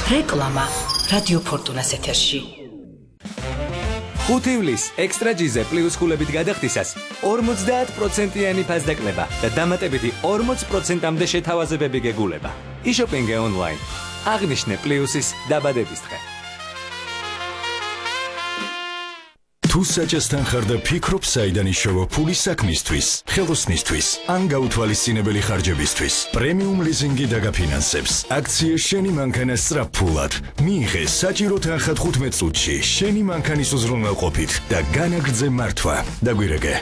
რეკლამა რადიო ფორტუნას ეთერში. 5 ივლის ექსტრა ჯიზე პლუს ხულებით გადახდისას 50%-იანი ფასდაკლება და დამატებითი 40%-მდე შეთავაზებები გეგულება. იშოპინგე ონლაინ. აღნიშნე პლუსის დაბადების დღე. თუ საჭესთან ხარ და ფიქრობ საიდან იშოვა ფული საქმისთვის, ხელოსნისთვის, ან გაუთვალისწინებელი ხარჯებისთვის, პრემიუმ ლიზინგი დაგაფინანსებს. აქცია შენი მანქანა სწრაფფულად. მიიღე საჭირო თანხა 15 წუთში შენი მანქანის უზრუნველყოფით და განაგრძე მართვა. დაგვირეკე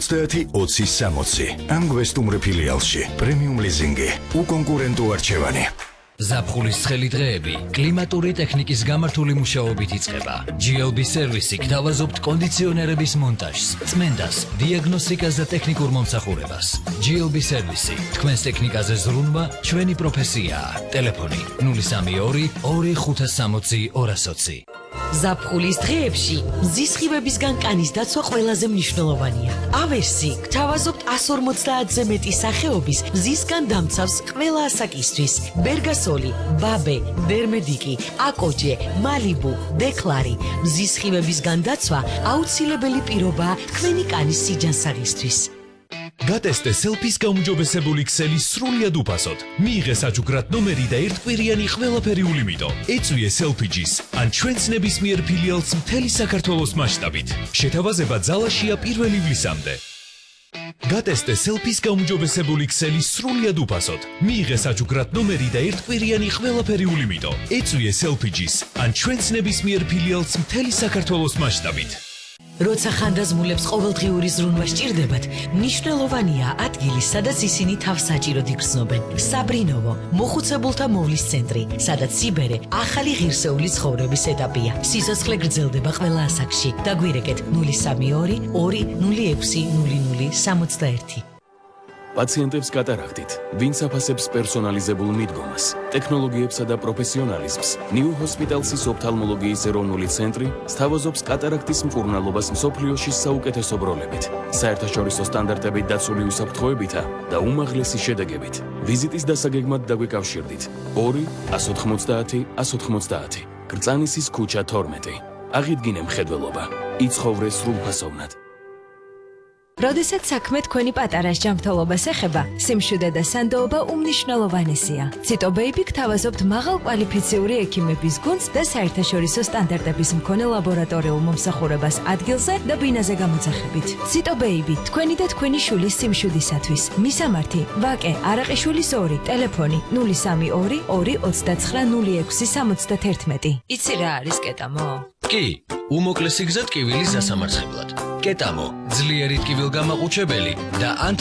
50-20-60 ან გვესტუმრე ფილიალში. პრემიუმ ლიზინგი. უკონკურენტო არჩევანი. ზაფხულის ცხელი დღეები კლიმატური ტექნიკის გამართული მუშაობით იწყება. GLB სერვისი გთავაზობთ კონდიციონერების მონტაჟს, წმენდას, დიაგნოსტიკას და ტექნიკურ მომსახურებას. GLB სერვისი, თქვენს ტექნიკაზე ზრუნვა ჩვენი პროფესიაა. ტელეფონი 032 2560 220. ზაფხულის დღეებში მზის სხივებისგან კანის დაცვა ყველაზე მნიშვნელოვანია. ავერსი გთავაზობთ 150-ზე მეტი სახეობის მზისგან დამცავს ყველა ასაკისთვის. ბერგასოლი, ბაბე, დერმედიკი, აკოჯე, მალიბუ, დეკლარი. მზის სხივებისგან დაცვა აუცილებელი პირობაა თქვენი კანის სიჯანსაღისთვის. გატესტე სელფის გაუმჯობესებული ქსელი სრულიად უფასოდ. მიიღე საჩუქრად ნომერი და ერთკვირიანი ყველაფერი ულიმიტო. ეწვიე სელფიჯის ან ჩვენს ნებისმიერ ფილიალს მთელი საქართველოს მასშტაბით. შეთავაზება ძალაშია 1 ივლისამდე. გატესტე სელფის გაუმჯობესებული ქსელი სრულიად უფასოდ. მიიღე საჩუქრად ნომერი და ერთკვირიანი ყველაფერი ულიმიტო. ეწვიე სელფიჯის ან ჩვენს ნებისმიერ ფილიალს მთელი საქართველოს მასშტაბით. როცა ხანდაზმულებს ყოველდღიური ზრუნვა სჭირდებათ, მნიშვნელოვანია ადგილი, სადაც ისინი თავს საჭიროდ იგრძნობენ. საბრინოვო, მოხუცებულთა მოვლის центრი, სადაც სიბერე ახალი ღირსეული ცხოვრების ეტაპია. სიცოცხლე გრძელდება ყველა ასაკში. დაგვირეკეთ 032 206 0061. პაციენტებს კატარაქტით, ვინც აფასებს პერსონალიზებულ მიდგომას, ტექნოლოგიებსა და პროფესიონალიზმს, New Hospital-ის ოფთალმოლოგიის ეროვნული ცენტრი სთავაზობს კატარაქტის მკურნალობას მსოფლიოში საუკეთესო ბროლებით, საერთაშორისო სტანდარტებით დაცული უსაფრთხოებითა და უმაღლესი შედეგებით. ვიზიტის დასაგეგმად დაგვიკავშირდით 2 190 190. გრწანისის ქუჩა 12. აღიდგინე მხედველობა, იცხოვრე სრულფასოვნად. როდესაც საქმე თქვენი პატარას ჯანმრთელობას ეხება, სიმშვიდე და სანდოობა უმნიშვნელოვანესია. ციტო ბეიბი გთავაზობთ მაღალკვალიფიციური ექიმების გუნდს და საერთაშორისო სტანდარტების მქონე ლაბორატორიულ მომსახურებას ადგილზე და ბინაზე გამოძახებით. ციტო ბეიბი, თქვენი და თქვენი შვილის სიმშვიდისათვის. მისამართი: ვაკე არაყიშვილის 2, ტელეფონი 032 229 0671. იცი რა არის კეტამო? კი, უმოკლესი გზა ტკივილის დასამარცხებლად. კეტამო, ძლიერი ტკივილგამაყუჩებელი და